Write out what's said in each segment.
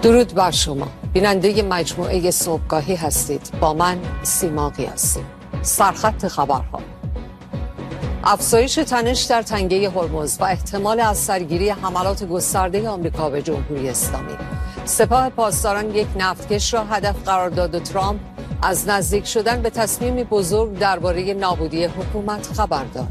درود بر شما بیننده مجموعه صبحگاهی هستید. با من سیما قیاسی. سرخط خبرها: افزایش تنش در تنگه هرمز و احتمال از سرگیری حملات گسترده آمریکا به جمهوری اسلامی. سپاه پاسداران یک نفتکش را هدف قرار داد و ترامپ از نزدیک شدن به تصمیمی بزرگ درباره نابودی حکومت خبر داد.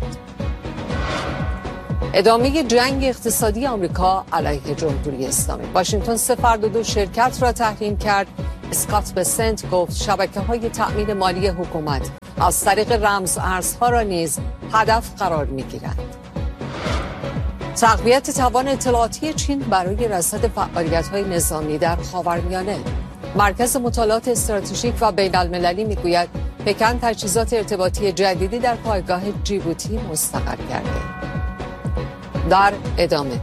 ادامه جنگ اقتصادی آمریکا علیه جمهوری اسلامی. واشنگتن 3 فرد و 2 شرکت را تحریم کرد. اسکات بسنت گفت شبکه‌های تأمین مالی حکومت از طریق رمز ارزها را نیز هدف قرار می‌گیرند. تقویت توان اطلاعاتی چین برای رصد فعالیت‌های نظامی در خاورمیانه. مرکز مطالعات استراتژیک و بین‌المللی می‌گوید پکن تجهیزات ارتباطی جدیدی در پایگاه جیبوتی مستقر کرده. در ادامه،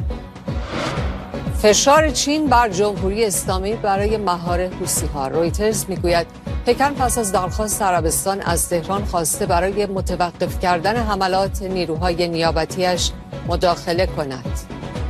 فشار چین بر جمهوری اسلامی برای مهار حوثی‌ها. رویترز میگوید پکن پس از درخواست عربستان از تهران خواسته برای متوقف کردن حملات نیروهای نیابتیش مداخله کند.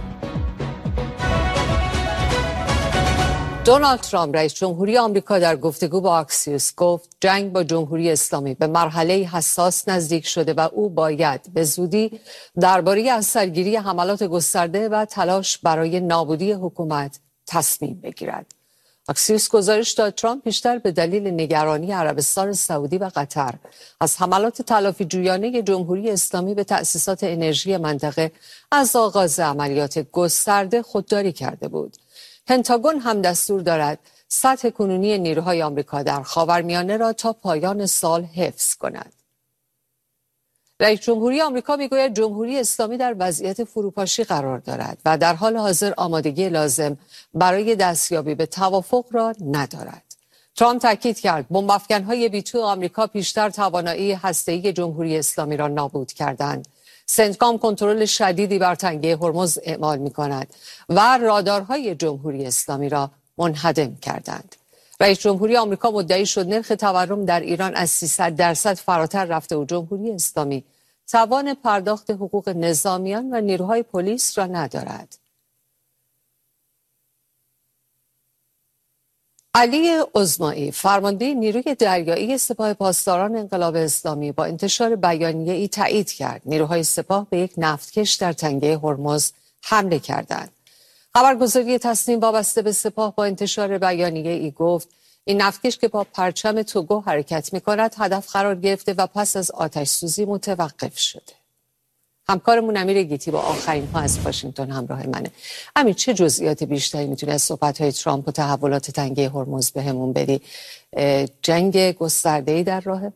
دونالد ترامپ رئیس جمهوری آمریکا در گفتگو با آکسیوس گفت جنگ با جمهوری اسلامی به مرحله حساس نزدیک شده و او باید به زودی درباره از سرگیری حملات گسترده و تلاش برای نابودی حکومت تصمیم بگیرد. آکسیوس گزارش داد ترامپ بیشتر به دلیل نگرانی عربستان سعودی و قطر از حملات تلافی جویانه جمهوری اسلامی به تأسیسات انرژی منطقه از آغاز عملیات گسترده خودداری کرده بود. پنتاگون هم دستور دارد سطح کنونی نیروهای آمریکا در خاورمیانه را تا پایان سال حفظ کند. رئیس جمهوری آمریکا میگوید جمهوری اسلامی در وضعیت فروپاشی قرار دارد و در حال حاضر آمادگی لازم برای دستیابی به توافق را ندارد. ترامپ تاکید کرد بمب‌افکن‌های بی‌تو آمریکا پیشتر توانایی هسته‌ای جمهوری اسلامی را نابود کردند. سنتکام کنترل شدیدی بر تنگه هرمز اعمال می‌کند و رادارهای جمهوری اسلامی را منهدم کردند. رئیس جمهوری آمریکا مدعی شد نرخ تورم در ایران از 300% فراتر رفته و جمهوری اسلامی توان پرداخت حقوق نظامیان و نیروهای پلیس را ندارد. علی عظمایی فرمانده نیروی دریایی سپاه پاسداران انقلاب اسلامی با انتشار بیانیه‌ای تایید کرد نیروهای سپاه به یک نفتکش در تنگه هرمز حمله کردند. خبرگزاری تصنیم وابسته به سپاه با انتشار بیانیه‌ای گفت این نفتکش که با پرچم توگو حرکت می‌کند هدف قرار گرفته و پس از آتش‌سوزی متوقف شده. همکارمون امیر گیتی با آخرین ها از واشنگتن همراه منه. امیر، چه جزئیات بیشتری میتونی از صحبت‌های ترامپ و تحولات تنگه هرمز بهمون بدی؟ جنگ گسترده‌ای در راهه؟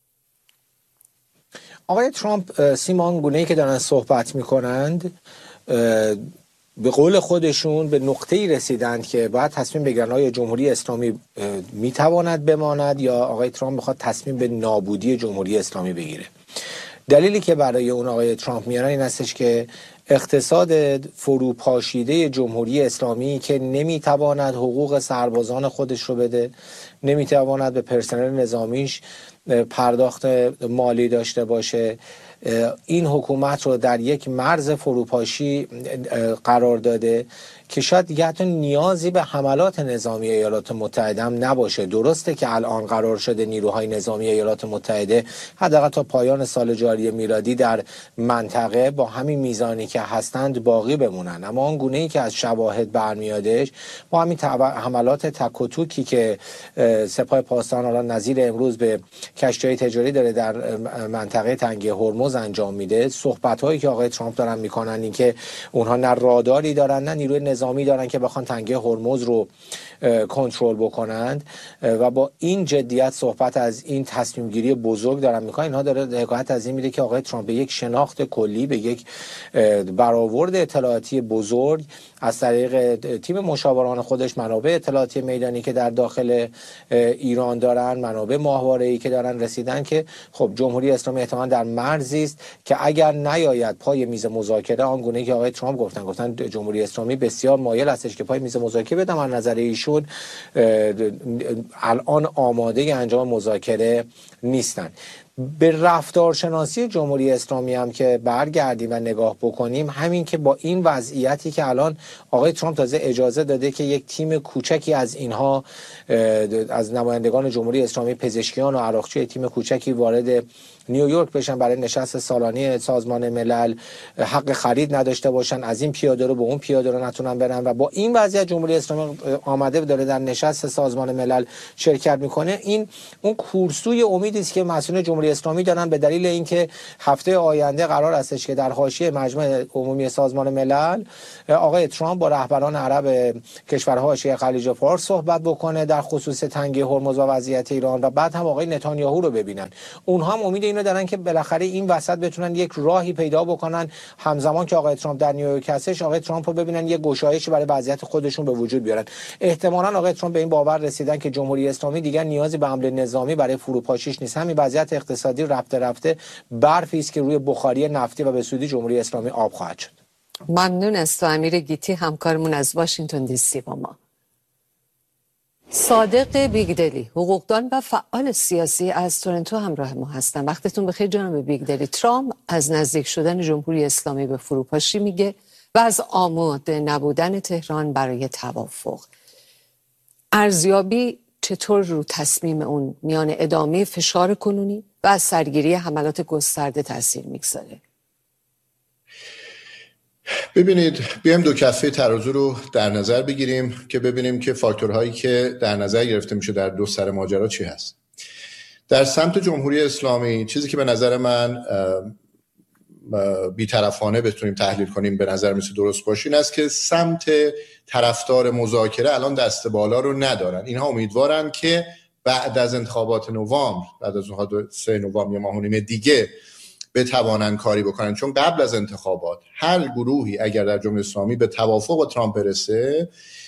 آقای ترامپ سیمان گونه‌ای که دارن صحبت میکنند به قول خودشون به نقطه‌ای رسیدند که باید تصمیم بگیرن آیا جمهوری اسلامی میتواند بماند یا آقای ترامپ میخواد تصمیم به نابودی جمهوری اسلامی بگیره. دلیلی که برای اون آقای ترامپ میارن این هستش که اقتصاد فروپاشیده جمهوری اسلامی که نمیتواند حقوق سربازان خودش رو بده، نمیتواند به پرسنل نظامیش پرداخت مالی داشته باشه، این حکومت رو در یک مرز فروپاشی قرار داده که شاید دیگه حتی نیازی به حملات نظامی ایالات متحده هم نباشه. درسته که الان قرار شده نیروهای نظامی ایالات متحده حداقل تا پایان سال جاری میلادی در منطقه با همین میزانی که هستند باقی بمونن، اما آن گونه‌ای که از شواهد برمیادش با همین حملات تک و توکی که سپاه پاسداران الان نظیر امروز به کشتی‌های تجاری داره در منطقه تنگه هرمز انجام میده، صحبت‌هایی که آقای ترامپ دارن میکنن این که اونها نه راداری دارن نه نیروی نظامی دارن که بخوان تنگه هرمز رو کنترل بکنند و با این جدیت صحبت از این تصمیم گیری بزرگ دارن میکنن. اینها داره حکایت از این میده که آقای ترامپ به یک شناخت کلی، به یک برآورد اطلاعاتی بزرگ از طریق تیم مشاوران خودش، منابع اطلاعاتی میدانی که در داخل ایران دارن، منابع ماهواره‌ای که دارن رسیدن که خب جمهوری اسلامی احتمالاً در مرزی است که اگر نیاید پای میز مذاکره، آنگونه که آقای ترامپ گفتن جمهوری اسلامی بسیار مایل هستش که پای میز مذاکره بدم، از نظر ایشون الان آماده انجام مذاکره نیستن. به رفتارشناسی جمهوری اسلامی هم که برگردیم و نگاه بکنیم، همین که با این وضعیتی که الان آقای ترامپ تازه اجازه داده که یک تیم کوچکی از اینها، از نمایندگان جمهوری اسلامی، پزشکیان و عراقچی، تیم کوچکی وارد نیویورک بشن برای نشست سالانه سازمان ملل، حق خرید نداشته باشن، از این پیاده رو به اون پیاده رو نتونن برن و با این وضعیت جمهوری اسلامی آمده داره در نشست سازمان ملل شرکت میکنه. این اون کورسوی امیدی است که مسئولین جمهوری اسلامی دارن به دلیل اینکه هفته آینده قرار استش که در حاشیه مجمع عمومی سازمان ملل آقای ترامپ با رهبران عرب کشورهای حاشیه خلیج فارس صحبت بکنه در خصوص تنگی هرمز و وضعیت ایران، و بعد هم آقای نتانیاهو رو ببینن. اونها هم امید اینو دارن که بالاخره این وسط بتونن یک راهی پیدا بکنن، همزمان که آقای ترامپ در نیویورک هستش آقای ترامپ رو ببینن یک گشایشی برای وضعیت خودشون به وجود بیارن. احتمالاً آقای ترامپ به این باور رسیدن که جمهوری اسلامی دیگر نیازی به حمله نظامی برای فروپاشیش نیست. همین وضعیت اقتصادی رفته برفی است که روی بخاری نفتی و به سودی جمهوری اسلامی آب خواهد شد. ممنون است امیر گیتی، همکارمون از واشنگتن دی سی با ما. صادق بیگدلی، حقوقدان و فعال سیاسی از تورنتو همراه ما هستن. وقتتون بخیر جناب بیگدلی. ترامپ از نزدیک شدن جمهوری اسلامی به فروپاشی میگه و از آماده نبودن تهران برای توافق. ارزیابی چطور رو تصمیم اون میان ادامه فشار کنونی و از سرگیری حملات گسترده تاثیر میگذاره؟ ببینید، بیایم دو کفه ترازو رو در نظر بگیریم که ببینیم که فاکتورهایی که در نظر گرفته میشه در دو سر ماجرا چی هست. در سمت جمهوری اسلامی چیزی که به نظر من بی‌طرفانه بتونیم تحلیل کنیم به نظر میسه درست باشه این است که سمت طرفدار مذاکره الان دست بالا رو ندارن. اینها امیدوارن که بعد از انتخابات نوامبر، بعد از 3 نوامبر یا ماه و نیم دیگه بتوانن کاری بکنن، چون قبل از انتخابات هر گروهی اگر در جمهوری اسلامی به توافق با ترامپ برسه،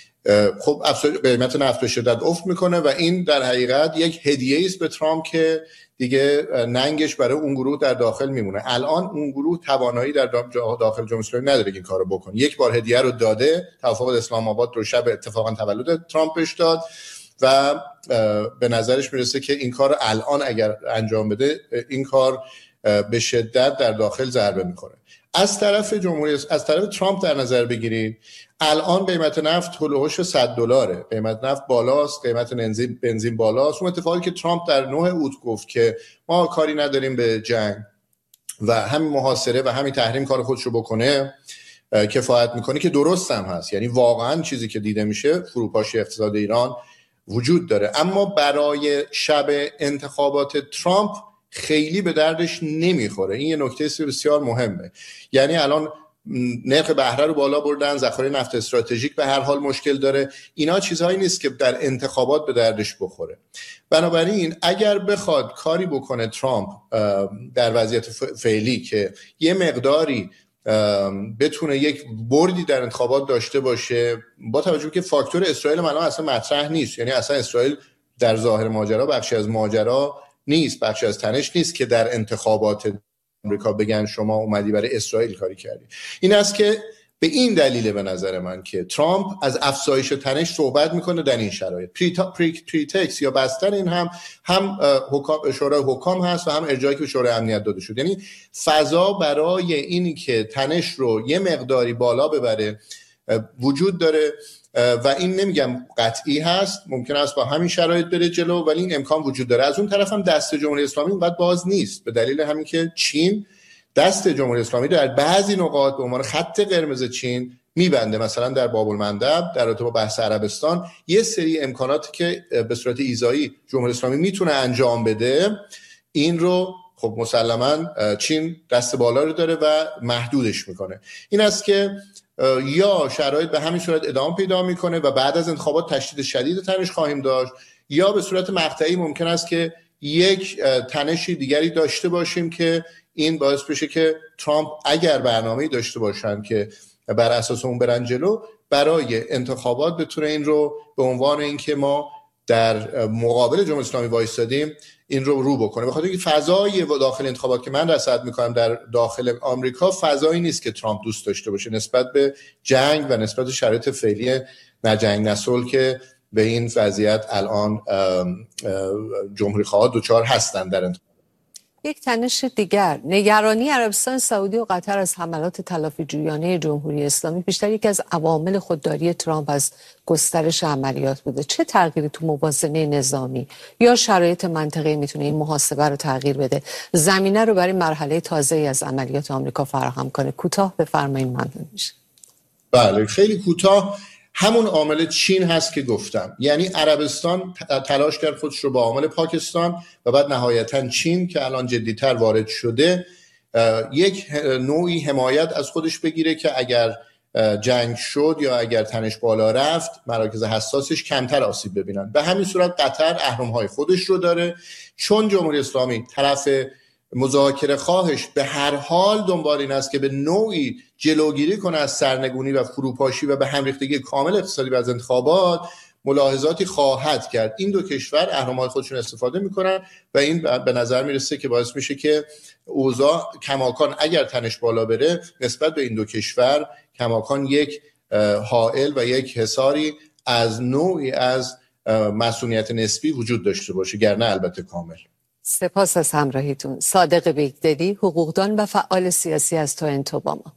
خب قیمت نفت به شدت افت میکنه و این در حقیقت یک هدیه است به ترامپ که دیگه ننگش برای اون گروه در داخل میمونه. الان اون گروه توانایی در داخل جمهوری اسلامی نداره که این کارو بکنه. یک بار هدیه رو داده، توافق اسلام آباد رو شب اتفاقا تولد ترامپ بهش داد و به نظرش میرسه که این کار الان اگر انجام بده این کار به شدت در داخل ضربه میخوره. از طرف ترامپ در نظر بگیرید، الان قیمت نفت هلوهوش $100، قیمت نفت بالاست، قیمت بنزین بالاست. اون اتفاقی که ترامپ در 9 اوت گفت که ما کاری نداریم به جنگ و همین محاصره و همین تحریم کار خودش رو بکنه کفایت میکنه، که درست هم هست. یعنی واقعا چیزی که دیده میشه فروپاشی اقتصاد ایران وجود داره، اما برای شب انتخابات ترامپ خیلی به دردش نمیخوره. این یه نکته بسیار مهمه. یعنی الان نرخ بهره رو بالا بردن، ذخایر نفت استراتژیک به هر حال مشکل داره. اینا چیزهایی نیست که در انتخابات به دردش بخوره. بنابراین اگر بخواد کاری بکنه ترامپ در وضعیت فعلی که یه مقداری بتونه یک بردی در انتخابات داشته باشه، با توجه که فاکتور اسرائیل الان اصلا مطرح نیست، یعنی اصلا اسرائیل در ظاهر ماجرا بخشی از ماجرا نیست، بخشی از تنش نیست که در انتخابات آمریکا بگن شما اومدی برای اسرائیل کاری کردی. این است که به این دلیل به نظر من که ترامپ از افزایش تنش صحبت میکنه در این شرایط. پریتکس یا بستر این هم شورای حکام هست و هم ارجاعی که به شورای امنیت داده شد. یعنی فضا برای اینی که تنش رو یه مقداری بالا ببره وجود داره و این نمیگم قطعی هست، ممکن است با همین شرایط بره جلو، ولی این امکان وجود داره. از اون طرف هم دست جمهوری اسلامی اونقدر باز نیست، به دلیل همین که چین دست جمهوری اسلامی در بعضی نقاط به عنوان خط قرمز چین میبنده. مثلا در باب المندب در رابطه با بحث عربستان یه سری امکاناتی که به صورت ایذایی جمهوری اسلامی میتونه انجام بده، این رو خب مسلماً چین دست بالا رو داره و محدودش میکنه. این است که یا شرایط به همین صورت ادامه پیدا میکنه و بعد از انتخابات تشدید شدید تنش خواهیم داشت، یا به صورت مقطعی ممکن است که یک تنشی دیگری داشته باشیم که این باعث بشه که ترامپ اگر برنامه‌ای داشته باشن که بر اساس اون برن جلو، برای انتخابات بتونه این رو به عنوان اینکه ما در مقابل جمهوری اسلامی وایسادیم این رو بکنه. بخاطر اینکه فضای داخل انتخابات که من رصد میکنم در داخل آمریکا فضایی نیست که ترامپ دوست داشته باشه نسبت به جنگ و نسبت به شرایط فعلی نه جنگ نه صلح که به این وضعیت الان جمهوری خواها دوچار هستن در انتخابات. یک تنش دیگر، نگرانی عربستان سعودی و قطر از حملات تلافی جویانه جمهوری اسلامی بیشتر یکی از عوامل خودداری ترامپ از گسترش عملیات بوده. چه تغییری تو موازنه نظامی یا شرایط منطقه‌ای میتونه این محاسبه رو تغییر بده، زمینه رو برای مرحله تازه‌ای از عملیات آمریکا فراهم کنه؟ کوتاه بفرمایید، ممنون میشه. بله، خیلی کوتاه. همون عامل چین هست که گفتم، یعنی عربستان تلاش کرد خودش رو با عامل پاکستان و بعد نهایتا چین که الان جدیتر وارد شده یک نوعی حمایت از خودش بگیره که اگر جنگ شد یا اگر تنش بالا رفت مراکز حساسش کمتر آسیب ببینن. به همین صورت قطر اهرم‌های خودش رو داره، چون جمهوری اسلامی طرف مذاکره خواهش به هر حال دنبال این است که به نوعی جلوگیری کنه از سرنگونی و فروپاشی و به هم ریختگی کامل اقتصادی و از انتخابات، ملاحظاتی خواهد کرد. این دو کشور اهرم‌های خودشون استفاده میکنن و این به نظر میرسه که باعث میشه که اوضاع کماکان اگر تنش بالا بره نسبت به این دو کشور کماکان یک حائل و یک حصاری از نوعی از مسئولیت نسبی وجود داشته باشه، گرنه البته کامل. سپاس از همراهیتون. صادق بیگدلی، حقوقدان و فعال سیاسی از تورنتو با ما.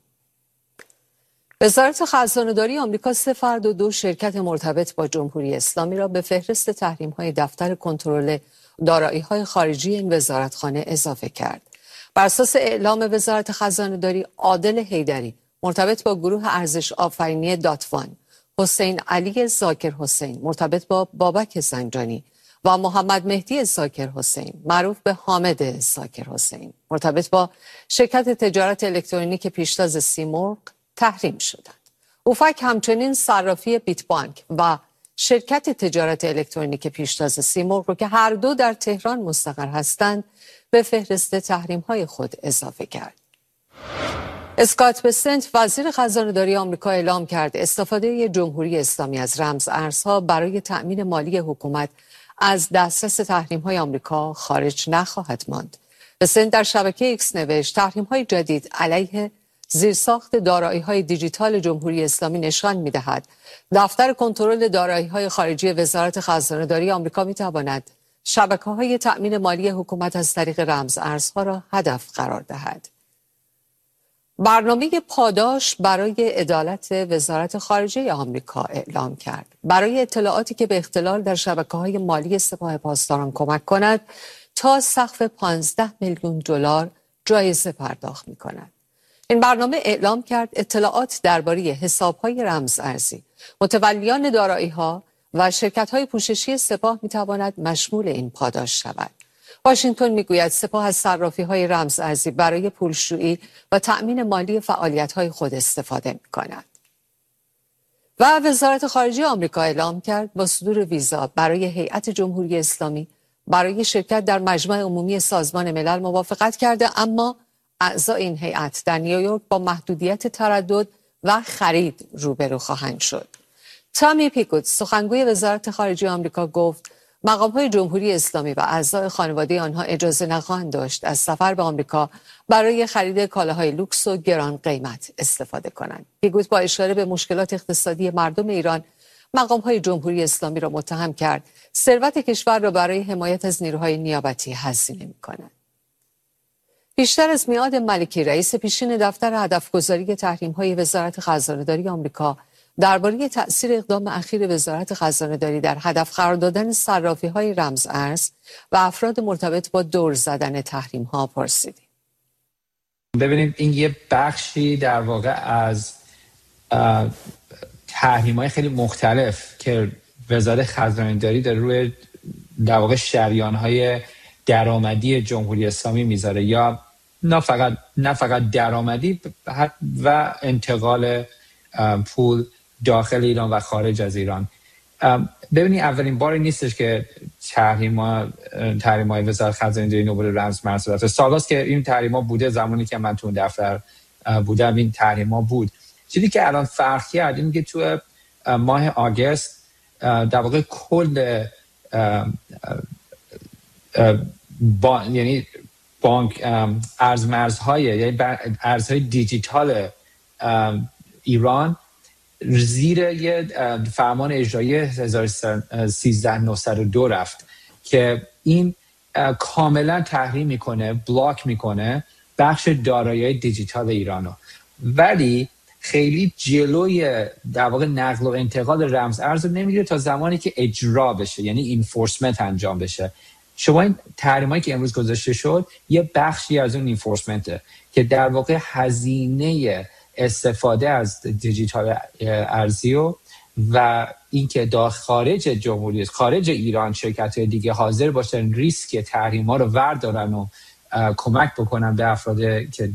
وزارت خزانه‌داری آمریکا 3 فرد و 2 شرکت مرتبط با جمهوری اسلامی را به فهرست تحریم‌های دفتر کنترل دارایی‌های خارجی این وزارتخانه اضافه کرد. بر اساس اعلام وزارت خزانه‌داری، عادل حیدری مرتبط با گروه ارزش آفرینی داتوان، حسین علی زاکر حسین مرتبط با بابک زنجانی و محمد مهدی زاکر حسین معروف به حامد زاکر حسین مرتبط با شرکت تجارت الکترونیک پیشتاز سیمرغ تحریم شدند. اوفک همچنین صرافی بیت بانک و شرکت تجارت الکترونیک پیشتاز سیمرغ رو که هر دو در تهران مستقر هستند به فهرست تحریم‌های خود اضافه کرد. اسکات بسنت وزیر خزانه‌داری آمریکا اعلام کرد استفاده جمهوری اسلامی از رمز ارزها برای تأمین مالی حکومت از دسترس تحریم‌های آمریکا خارج نخواهد ماند. بسنت در شبکه ایکس نوشت تحریم‌های جدید علیه زیرساخت دارایی‌های دیجیتال جمهوری اسلامی نشان می‌دهد دفتر کنترل دارایی‌های خارجی وزارت خزانه‌داری آمریکا می‌تواند شبکه‌های تأمین مالی حکومت از طریق رمز ارزها را هدف قرار دهد. برنامه پاداش برای عدالت وزارت خارجه آمریکا اعلام کرد. برای اطلاعاتی که به اختلال در شبکه‌های مالی سپاه پاسداران کمک کند تا سقف 15 میلیون دلار جایزه پرداخت می‌کند. این برنامه اعلام کرد اطلاعات درباره حساب‌های رمز ارزی، متولیان دارایی‌ها و شرکت‌های پوششی سپاه می‌تواند مشمول این پاداش شود. واشنگتن میگوید سپاه از صرافی‌های رمز ارزی برای پولشویی و تأمین مالی فعالیت‌های خود استفاده می‌کند. و وزارت خارجه آمریکا اعلام کرد با صدور ویزا برای هیئت جمهوری اسلامی برای شرکت در مجمع عمومی سازمان ملل موافقت کرده، اما اعضای این هیئت در نیویورک با محدودیت تردد و خرید روبرو خواهند شد. تامی پیکوت سخنگوی وزارت خارجه آمریکا گفت مقام‌های جمهوری اسلامی و اعضای خانواده آنها اجازه نخواهند داشت از سفر به آمریکا برای خرید کالاهای لوکس و گران قیمت استفاده کنند. پیکوت با اشاره به مشکلات اقتصادی مردم ایران مقام‌های جمهوری اسلامی را متهم کرد ثروت کشور را برای حمایت از نیروهای نیابتی هزینه می‌کند. بیشتر از میعاد ملکی رئیس پیشین دفتر هدفگذاری تحریم‌های وزارت خزانه‌داری آمریکا درباره تأثیر اقدام اخیر وزارت خزانه‌داری در هدف قرار دادن صرافی‌های رمز ارز و افراد مرتبط با دور زدن تحریم‌ها پرسیدیم. ببینید این یه بخشی در واقع از تحریم‌های خیلی مختلف که وزارت خزانه‌داری در روی در واقع شریان‌های درآمدی جمهوری اسلامی میذاره، یا نه فقط درآمدی و انتقال پول داخل ایران و خارج از ایران. ببینید اولین باری نیستش که تحریم‌های وزارت خزانه‌داری نوبل رمز مرز رفته. سالاست که این تحریم‌ها بوده، زمانی که من تو دفتر بودم این تحریم‌ها بود. چیزی که الان فرق کرد اینه که تو ماه آگوست در واقع کل یعنی بانک ارزمرزهای یعنی ارزهای دیجیتال ایران زیر یه فرمان اجرایی 13902 رفت که این کاملا تحریم میکنه، بلاک میکنه بخش دارایی دیجیتال ایرانو، ولی خیلی جلوی در واقع نقل و انتقال رمز ارز رو نمیگیره تا زمانی که اجرا بشه، یعنی اینفورسمنت انجام بشه. شما این تحریمایی که امروز گذاشته شد یه بخشی از اون اینفورسمنته که در واقع هزینه استفاده از دیجیتال ارزی و اینکه خارج جمهوری، خارج ایران شرکت‌های دیگه حاضر باشن ریسک تحریم‌ها رو وردارن و کمک بکنن به افراد که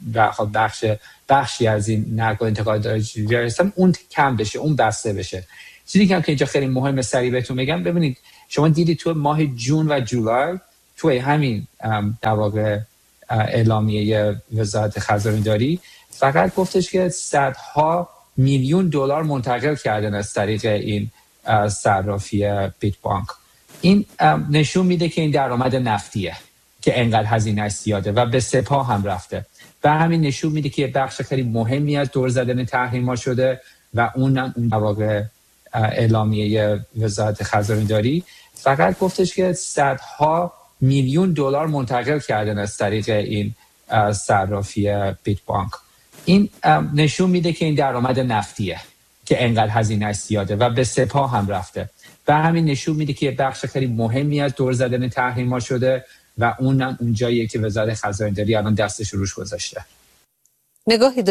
بخشی از این نقل و انتقال دارایی هستن، اون کم بشه، اون بسته بشه. چیزی که اینجا خیلی مهمه سریع بهتون بگم، ببینید شما دیدید تو ماه جون و جولای توی همین در واقع اعلامیه وزارت خزانه‌داری فقط گفتش که صدها میلیون دلار منتقل کردن از طریق این صرافی بیت بانک. این نشون میده که این درآمد نفتیه که انقدر هزینه‌اش زیاده و به سپاه هم رفته و همین نشون میده که بخش خیلی مهمی از دور زدن تحریم‌ها شده و اون در واقع اعلامیه وزارت خزانه‌داری فقط گفتش که صدها میلیون دلار منتقل کردن از طریق این صرافی بیت بانک. این نشون میده که این درآمد نفتیه که انقدر هزینه‌اش زیاده و به سپاه هم رفته و همین نشون میده که بخش خیلی مهمی از دور زدن تحریم‌ها شده و اون جاییه که وزارت خزانه‌داری الان دستش روش گذاشته. نگاهی